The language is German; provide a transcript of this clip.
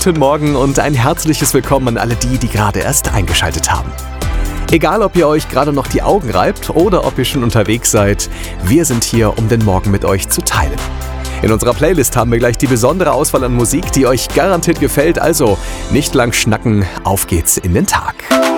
Guten Morgen und ein herzliches Willkommen an alle die gerade erst eingeschaltet haben. Egal, ob ihr euch gerade noch die Augen reibt oder ob ihr schon unterwegs seid, wir sind hier, um den Morgen mit euch zu teilen. In unserer Playlist haben wir gleich die besondere Auswahl an Musik, die euch garantiert gefällt, also nicht lang schnacken, auf geht's in den Tag.